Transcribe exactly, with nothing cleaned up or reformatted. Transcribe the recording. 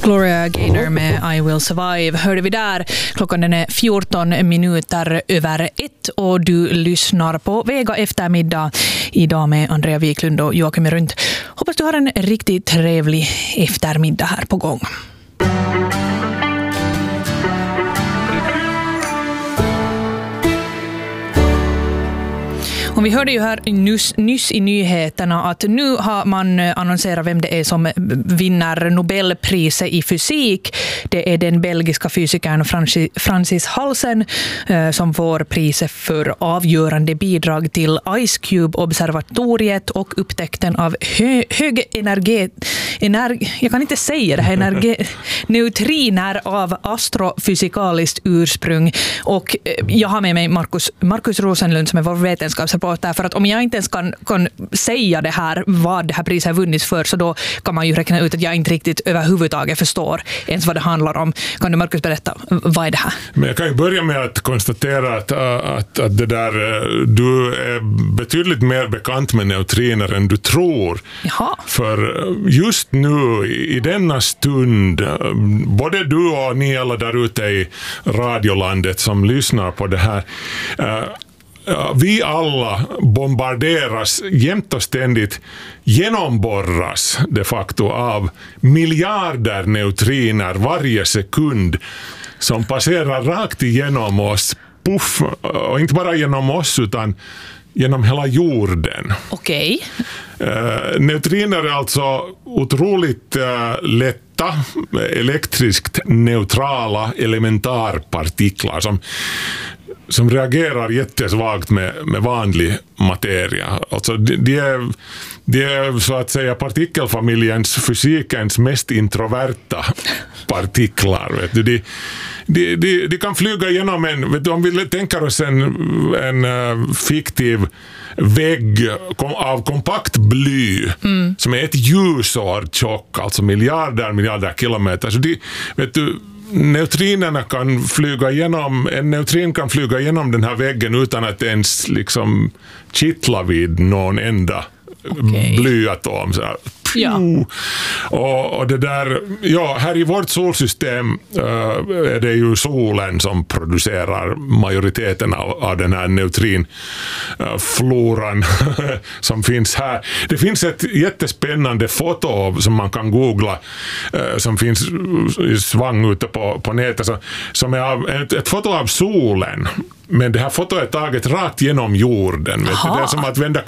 Gloria Gaynor med I Will Survive hörde vi där. Klockan den är fjorton minuter över ett och du lyssnar på Vega eftermiddag idag med Andrea Wiklund och Joakim Runt. Hoppas du har en riktigt trevlig eftermiddag här på gång. Och vi hörde ju här nyss, nyss i nyheterna att nu har man annonserat vem det är som vinner Nobelpriset i fysik. Det är den belgiska fysikern Francis Halsen eh, som får priset för avgörande bidrag till Ice Cube-observatoriet och upptäckten av hö, hög energi, energi, jag kan inte säga det här, energi, neutriner av astrofysikaliskt ursprung. Och eh, jag har med mig Markus, Markus Rosenlund som är vår vetenskapsreporter. För att om jag inte ens kan, kan säga det här, vad det här priset har vunnits för, så då kan man ju räkna ut att jag inte riktigt överhuvudtaget förstår ens vad det handlar om. Kan du, Markus, berätta, vad är det här? Men jag kan ju börja med att konstatera att, att, att det där, du är betydligt mer bekant med neutriner än du tror. Jaha. För just nu, i denna stund, både du och ni alla där ute i radiolandet som lyssnar på det här, vi alla bombarderas jämt och ständigt, genomborras de facto av miljarder neutriner varje sekund som passerar rakt igenom oss, puff, och inte bara genom oss utan genom hela jorden. Okej. Uh, neutriner är alltså otroligt uh, lätta, elektriskt neutrala elementarpartiklar som som reagerar jättesvagt med, med vanlig materia. Alltså de, de, är, de är så att säga partikelfamiljens, fysikens mest introverta partiklar. Vet du. De, de, de, de kan flyga genom en, vet du, om vi tänker oss en, en uh, fiktiv vägg av kompakt bly mm. som är ett ljusår tjock, alltså miljarder, miljarder kilometer. Så de, vet du, neutrinerna kan flyga igenom, en neutrin kan flyga igenom den här väggen utan att ens liksom kittla vid någon enda okay. blyatom. Så här. Ja. Och, och det där, ja, här i vårt solsystem uh, är det ju solen som producerar majoriteten av, av den här neutrinfloran uh, som finns här. Det finns ett jättespännande foto som man kan googla uh, som finns i svang ute på, på nätet så, som är av, ett, ett foto av solen. Men det här fotot är taget rakt genom jorden. Vet du? Det är som att vända